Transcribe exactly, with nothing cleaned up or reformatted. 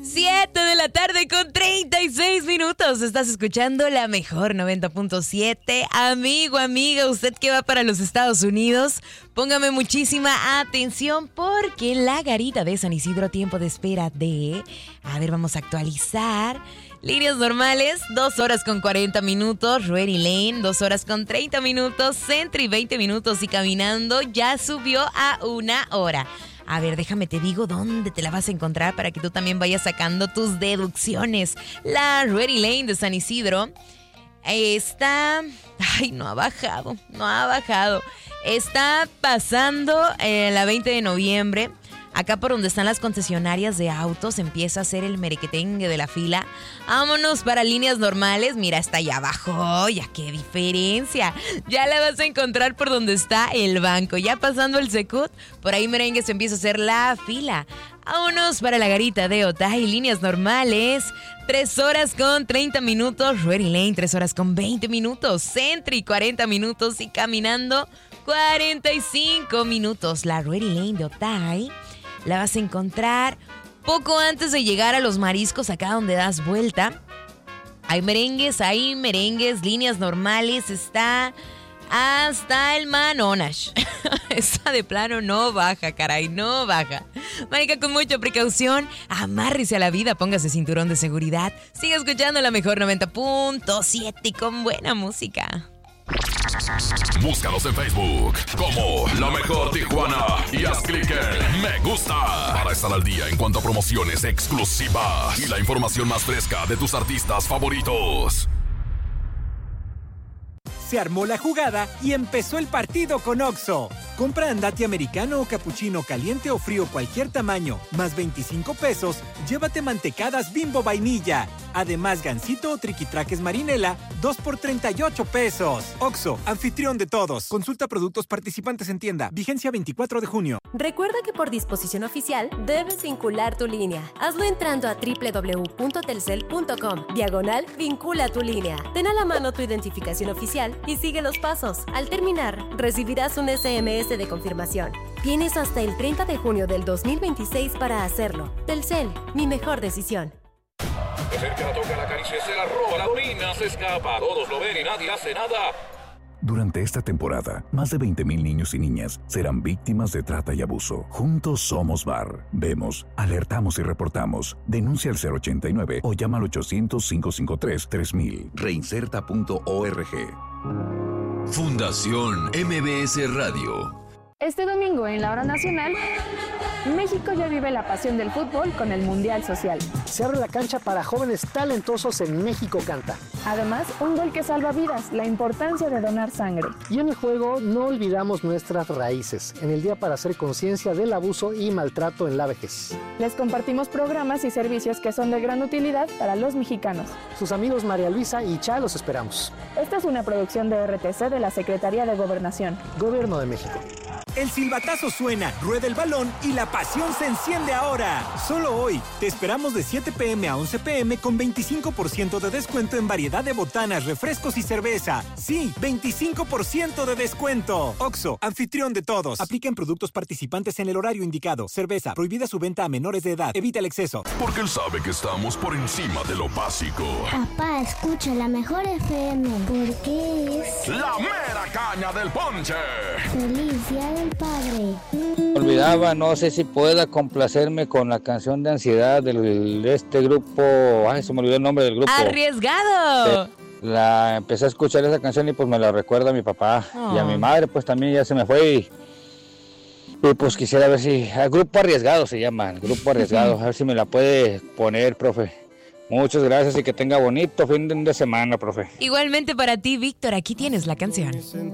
siete de la tarde con treinta y seis minutos. Estás escuchando la mejor noventa punto siete. Amigo, amiga, usted que va para los Estados Unidos, póngame muchísima atención porque la garita de San Isidro, tiempo de espera de... A ver, vamos a actualizar. Líneas normales, dos horas con cuarenta minutos. Ready Lane, dos horas con treinta minutos. Sentry, veinte minutos. Y caminando ya subió a una hora. A ver, déjame te digo dónde te la vas a encontrar para que tú también vayas sacando tus deducciones. La Ready Lane de San Isidro está... Ay, no ha bajado, no ha bajado. Está pasando eh, la veinte de noviembre. Acá por donde están las concesionarias de autos empieza a hacer el merequetengue de la fila. Vámonos para líneas normales. Mira, está allá abajo. Ya qué diferencia. Ya la vas a encontrar por donde está el banco. Ya pasando el Secut, por ahí merengue se empieza a hacer la fila. Vámonos para la garita de Otay. Líneas normales. tres horas con treinta minutos. Ready Lane, tres horas con veinte minutos. Sentry, cuarenta minutos. Y caminando, cuarenta y cinco minutos. La Ready Lane de Otay la vas a encontrar poco antes de llegar a los mariscos, acá donde das vuelta. Hay merengues, hay merengues, líneas normales, está hasta el Manonash. Esa de plano no baja, caray, no baja. Marica, con mucha precaución, amárrese a la vida, póngase cinturón de seguridad. Siga escuchando la mejor noventa punto siete con buena música. Búscanos en Facebook como La Mejor Tijuana y haz clic en Me Gusta para estar al día en cuanto a promociones exclusivas y la información más fresca de tus artistas favoritos. Se armó la jugada y empezó el partido con Oxxo. Compra andati americano o capuchino caliente o frío cualquier tamaño, más veinticinco pesos, llévate mantecadas Bimbo vainilla. Además, gansito o triquitraques marinela, dos por treinta y ocho pesos. Oxxo, anfitrión de todos. Consulta productos participantes en tienda. Vigencia veinticuatro de junio. Recuerda que por disposición oficial debes vincular tu línea. Hazlo entrando a doble u doble u doble u punto telcel punto com, diagonal vincula tu línea. Ten a la mano tu identificación oficial y sigue los pasos. Al terminar, recibirás un ese eme ese de confirmación. Tienes hasta el treinta de junio del dos mil veintiséis para hacerlo. Telcel, mi mejor decisión. Se acerca, la toca, la acaricia, se la roba, la orina, se escapa. Todos lo ven y nadie hace nada. Durante esta temporada, más de veinte mil niños y niñas serán víctimas de trata y abuso. Juntos somos B A R. Vemos, alertamos y reportamos. Denuncia al cero ochenta y nueve o llama al ochocientos, cinco cinco tres, tres mil. Reinserta punto org. Fundación M B S Radio. Este domingo en la hora nacional, México ya vive la pasión del fútbol con el Mundial Social. Se abre la cancha para jóvenes talentosos en México Canta. Además, un gol que salva vidas, la importancia de donar sangre. Y en el juego no olvidamos nuestras raíces, en el día para hacer conciencia del abuso y maltrato en la vejez. Les compartimos programas y servicios que son de gran utilidad para los mexicanos. Sus amigos María Luisa y Cha los esperamos. Esta es una producción de R T C de la Secretaría de Gobernación. Gobierno de México. El silbatazo suena, rueda el balón y la pasión se enciende ahora. Solo hoy, te esperamos de siete pm a once pm con veinticinco por ciento de descuento en variedad de botanas, refrescos y cerveza. Sí, veinticinco por ciento de descuento. Oxxo, anfitrión de todos. Aplica en productos participantes en el horario indicado. Cerveza, prohibida su venta a menores de edad. Evita el exceso. Porque él sabe que estamos por encima de lo básico. Papá, escucha la mejor F M. Porque es... ¡La mera caña del ponche! ¡Feliz Día del Padre! Olvidaba, no sé si pueda complacerme con la canción de Ansiedad del, de este grupo. Ay, se me olvidó el nombre del grupo. ¡Arriesgado! La empecé a escuchar esa canción y pues me la recuerda a mi papá. Oh. Y a mi madre pues también ya se me fue y, y pues quisiera ver si... El Grupo Arriesgado se llama, el Grupo Arriesgado. A ver si me la puede poner, profe. Muchas gracias y que tenga bonito fin de semana, profe. Igualmente para ti, Víctor, aquí tienes la canción.